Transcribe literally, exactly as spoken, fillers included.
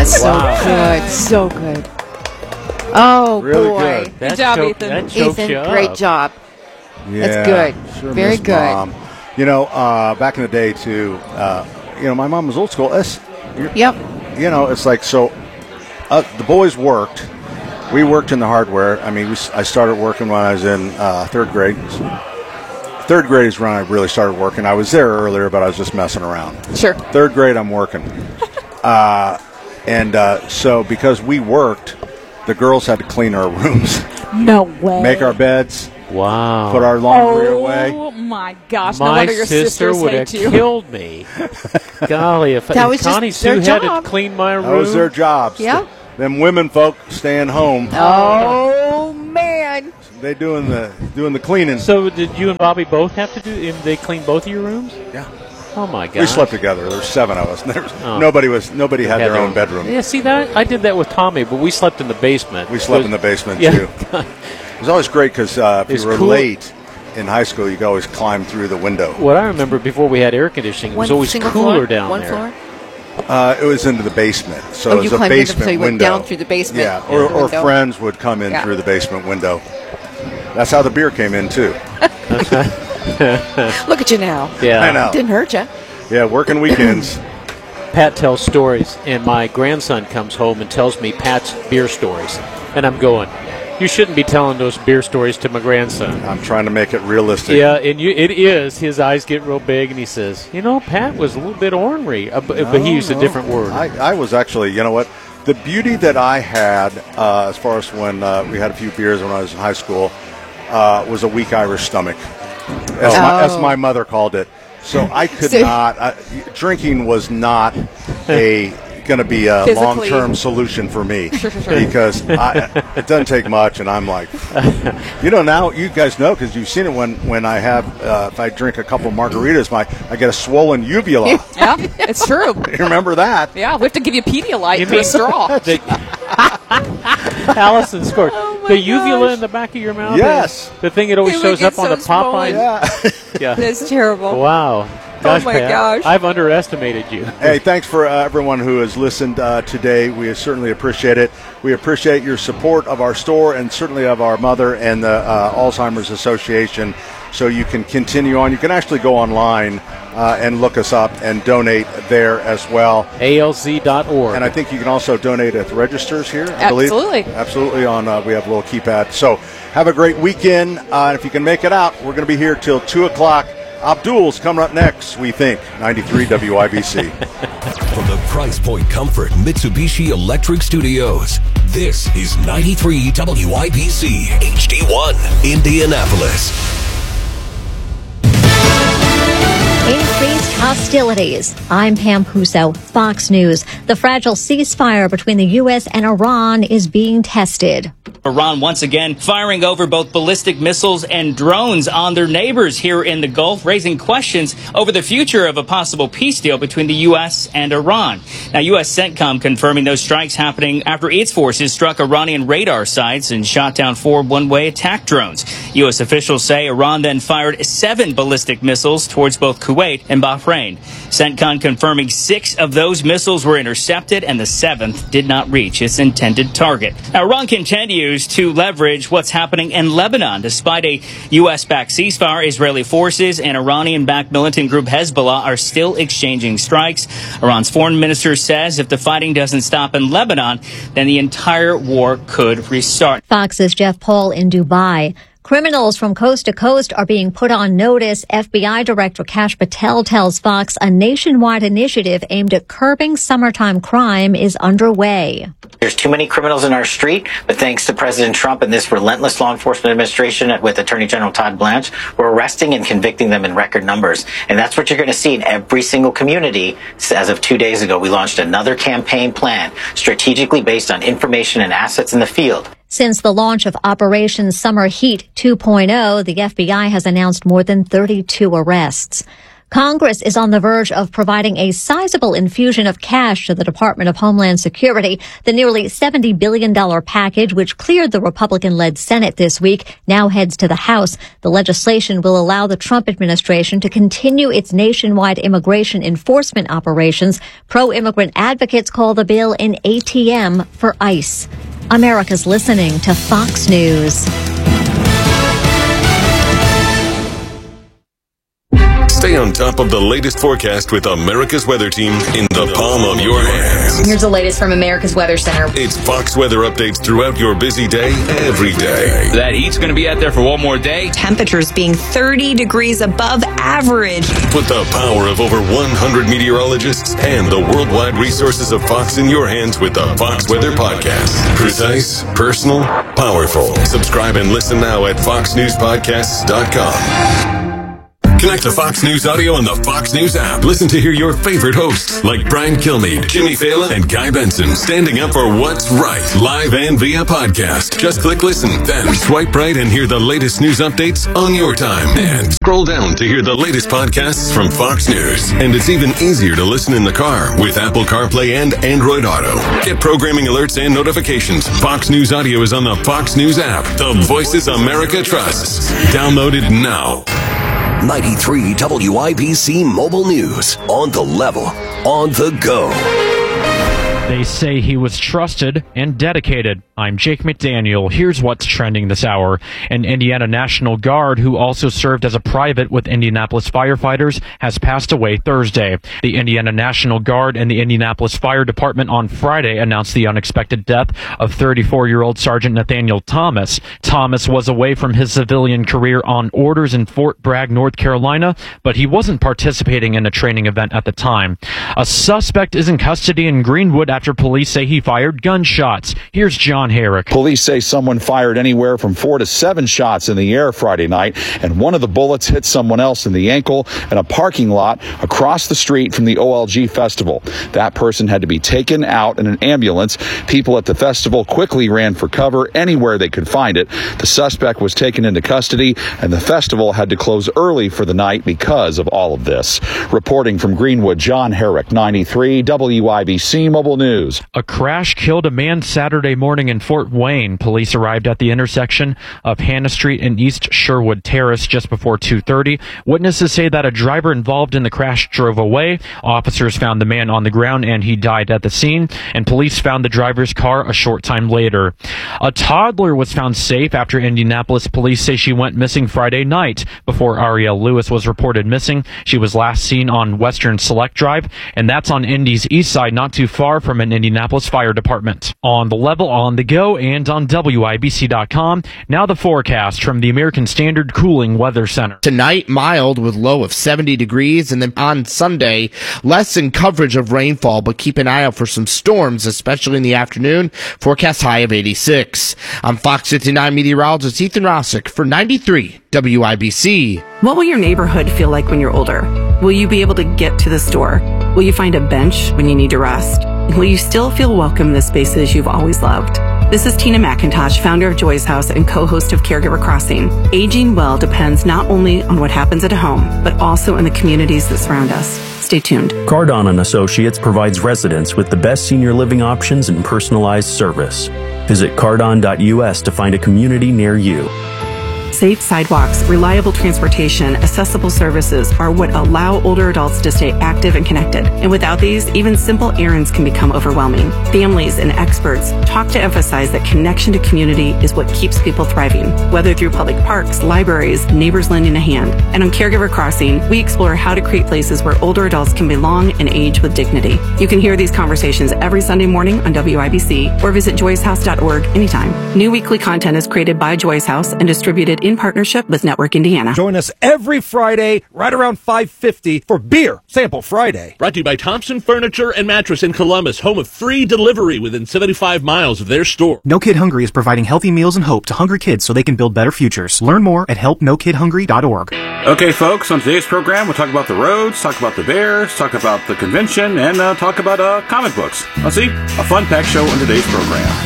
So Wow. good. So good. Oh, Really boy. good. That Good job, choked- Ethan. That choked Ethan, you up. great job. Yeah, That's good. Sure Very miss good. Mom. You know, uh, back in the day, too, uh, you know, my mom was old school. It's, Yep. you know, it's like, so uh, the boys worked. We worked in the hardware. I mean, we, I started working when I was in uh, third grade. Third grade is when I really started working. I was there earlier, but I was just messing around. Sure. Third grade, I'm working. uh, and uh, so because we worked, the girls had to clean our rooms, No way. make our beds, Wow. put our laundry away. Oh my gosh! No My wonder your sister sisters would have hate you. killed me. Golly, if, That if was just Connie their Sue had job. to clean my room. That was their jobs. Yeah. Them women folk staying home. Oh, man. They doing the doing the cleaning. So did you and Bobby both have to do? And they cleaned both of your rooms? Yeah. Oh my God. We slept together. There were seven of us. There was, Oh. Nobody was. Nobody had, their own bedroom. Yeah, see that I did that with Tommy, but we slept in the basement. We slept in the basement Yeah. too. It was always great because uh, if It's you were cool. late in high school, you could always climb through the window. What I remember before we had air conditioning, it was One always single cooler floor? down One there. floor? Uh, it was into the basement, so Oh, it you was a climbed into- basement so you went window. down through the basement Yeah, through or, the or window? friends would come in Yeah. through the basement window. That's how the beer came in too. Look at you now. Yeah. I know. Didn't hurt you. Yeah, working weekends. Pat tells stories, and my grandson comes home and tells me Pat's beer stories. And I'm going, you shouldn't be telling those beer stories to my grandson. I'm trying to make it realistic. Yeah, and you, it is. His eyes get real big, and he says, you know, Pat was a little bit ornery, uh, but, but he used a different word. I, I was actually, you know what? The beauty that I had, uh, as far as when uh, we had a few beers when I was in high school, uh, was a weak Irish stomach, as, Oh. my, as my mother called it. So I could So- not, I, drinking was not a going to be a Physically. long-term solution for me because I, it doesn't take much, and I'm like, you know, now you guys know because you've seen it when, when I have, uh, if I drink a couple margaritas, my I get a swollen uvula. Yeah, it's true. You remember that? Yeah, we have to give you Pedialyte You for mean- a straw. The- Allison scored. Oh my the uvula gosh. in the back of your mouth? Yes. The thing that always It would shows get up on so the Popeye? swollen. Yeah. Yeah. That's terrible. Wow. Gosh, my Pat, gosh. I've underestimated you. Hey, thanks for uh, everyone who has listened uh, today. We certainly appreciate it. We appreciate your support of our store and certainly of our mother and the uh, Alzheimer's Association. So you can continue on. You can actually go online uh, and look us up and donate there as well. A L Z dot org. And I think you can also donate at the registers here, I believe. Absolutely. Absolutely. On uh, we have a little keypad. So have a great weekend. Uh, and if you can make it out, we're going to be here till two o'clock. Abdul's coming up next, we think. ninety-three W I B C. From the Price Point Comfort Mitsubishi Electric Studios, this is ninety-three W I B C H D one, Indianapolis. Increased hostilities. I'm Pam Puso, Fox News. The fragile ceasefire between the U S and Iran is being tested. Iran once again firing over both ballistic missiles and drones on their neighbors here in the Gulf, raising questions over the future of a possible peace deal between the U S and Iran. Now, U S CENTCOM confirming those strikes happening after its forces struck Iranian radar sites and shot down four one-way attack drones. U S officials say Iran then fired seven ballistic missiles towards both Kuwait and Bahrain. CENTCOM confirming six of those missiles were intercepted and the seventh did not reach its intended target. Now, Iran continues to leverage what's happening in Lebanon. Despite a U S-backed ceasefire, Israeli forces and Iranian-backed militant group Hezbollah are still exchanging strikes. Iran's foreign minister says if the fighting doesn't stop in Lebanon, then the entire war could restart. Fox's Jeff Paul in Dubai. Criminals from coast to coast are being put on notice. F B I Director Kash Patel tells Fox a nationwide initiative aimed at curbing summertime crime is underway. There's too many criminals in our street, but thanks to President Trump and this relentless law enforcement administration with Attorney General Todd Blanche, we're arresting and convicting them in record numbers. And that's what you're going to see in every single community. As of two days ago, we launched another campaign plan strategically based on information and assets in the field. Since the launch of Operation Summer Heat two point oh, the F B I has announced more than thirty-two arrests. Congress is on the verge of providing a sizable infusion of cash to the Department of Homeland Security. The nearly seventy billion dollars package, which cleared the Republican-led Senate this week, now heads to the House. The legislation will allow the Trump administration to continue its nationwide immigration enforcement operations. Pro-immigrant advocates call the bill an A T M for ICE. America's listening to Fox News. Stay on top of the latest forecast with America's Weather Team in the palm of your hands. Here's the latest from America's Weather Center. It's Fox weather updates throughout your busy day, every day. That heat's going to be out there for one more day. Temperatures being thirty degrees above average. Put the power of over one hundred meteorologists and the worldwide resources of Fox in your hands with the Fox Weather Podcast. Precise, personal, powerful. Subscribe and listen now at fox news podcasts dot com. Connect to Fox News Audio on the Fox News app. Listen to hear your favorite hosts like Brian Kilmeade, Jimmy Fallon, and Guy Benson standing up for what's right, live and via podcast. Just click listen, then swipe right and hear the latest news updates on your time. And scroll down to hear the latest podcasts from Fox News. And it's even easier to listen in the car with Apple CarPlay and Android Auto. Get programming alerts and notifications. Fox News Audio is on the Fox News app. The voices America trusts. Download it now. ninety-three W I B C Mobile News. On the level. On the go. They say he was trusted and dedicated. I'm Jake McDaniel. Here's what's trending this hour. An Indiana National Guard who also served as a private with Indianapolis firefighters has passed away Thursday. The Indiana National Guard and the Indianapolis Fire Department on Friday announced the unexpected death of thirty-four-year-old Sergeant Nathaniel Thomas. Thomas was away from his civilian career on orders in Fort Bragg, North Carolina, but he wasn't participating in a training event at the time. A suspect is in custody in Greenwood after police say he fired gunshots. Here's John Herrick. Police say someone fired anywhere from four to seven shots in the air Friday night, and one of the bullets hit someone else in the ankle in a parking lot across the street from the O L G festival. That person had to be taken out in an ambulance. People at the festival quickly ran for cover anywhere they could find it. The suspect was taken into custody, and the festival had to close early for the night because of all of this. Reporting from Greenwood, John Herrick, ninety-three W I B C Mobile News. A crash killed a man Saturday morning in Fort Wayne. Police arrived at the intersection of Hannah Street and East Sherwood Terrace just before two thirty. Witnesses say that a driver involved in the crash drove away. Officers found the man on the ground and he died at the scene, and police found the driver's car a short time later. A toddler was found safe after Indianapolis police say she went missing Friday night. Before Arielle Lewis was reported missing, she was last seen on Western Select Drive, and that's on Indy's east side, not too far from an Indianapolis Fire Department. On the level, on the go, and on W I B C dot com. Now the forecast from the American Standard Cooling Weather Center. Tonight, mild with low of seventy degrees, and then on Sunday, less in coverage of rainfall, but keep an eye out for some storms, especially in the afternoon. Forecast high of eighty-six. I'm Fox fifty-nine meteorologist Ethan Rossick for ninety-three W I B C. What will your neighborhood feel like when you're older? Will you be able to get to the store? Will you find a bench when you need to rest? Will you still feel welcome in the spaces you've always loved? This is Tina McIntosh, founder of Joy's House and co-host of Caregiver Crossing. Aging well depends not only on what happens at home, but also in the communities that surround us. Stay tuned. Cardon and Associates provides residents with the best senior living options and personalized service. Visit cardon dot U S to find a community near you. Safe sidewalks, reliable transportation, accessible services are what allow older adults to stay active and connected. And without these, even simple errands can become overwhelming. Families and experts talk to emphasize that connection to community is what keeps people thriving, whether through public parks, libraries, neighbors lending a hand. And on Caregiver Crossing, we explore how to create places where older adults can belong and age with dignity. You can hear these conversations every Sunday morning on W I B C or visit joyce house dot org anytime. New weekly content is created by Joy's House and distributed in partnership with Network Indiana. Join us every Friday right around five fifty for Beer Sample Friday. Brought to you by Thompson Furniture and Mattress in Columbus, home of free delivery within seventy-five miles of their store. No Kid Hungry is providing healthy meals and hope to hungry kids so they can build better futures. Learn more at help no kid hungry dot org. Okay, folks, on today's program, we'll talk about the roads, talk about the Bears, talk about the convention, and uh, talk about uh, comic books. Let's see, a fun-packed show on today's program.